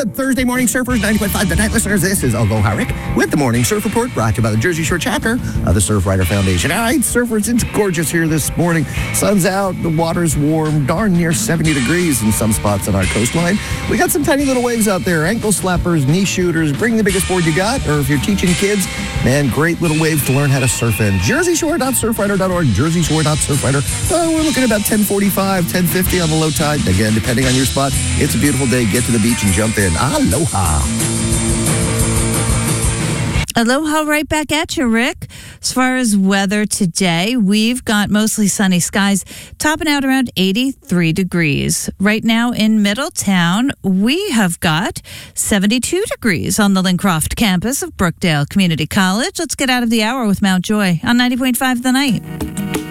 Good Thursday morning, surfers, 90.5 The Night listeners. This is Aloha Rick with the Morning Surf Report, brought to you by the Jersey Shore chapter of the Surfrider Foundation. All right, surfers, it's gorgeous here this morning. Sun's out, the water's warm, darn near 70 degrees in some spots on our coastline. We got some tiny little waves out there, ankle slappers, knee shooters. Bring the biggest board you got, or if you're teaching kids, man, great little waves to learn how to surf in. JerseyShore.surfrider.org, JerseyShore.surfrider. We're looking at about 10:45, 10:50 on the low tide. Again, depending on your spot, it's a beautiful day. Get to the beach and jump in. Aloha. Aloha, right back at you, Rick. As far as weather today, we've got mostly sunny skies, topping out around 83 degrees. Right now in Middletown, we have got 72 degrees on the Lincroft campus of Brookdale Community College. Let's get out of the hour with Mount Joy on 90.5 The Night.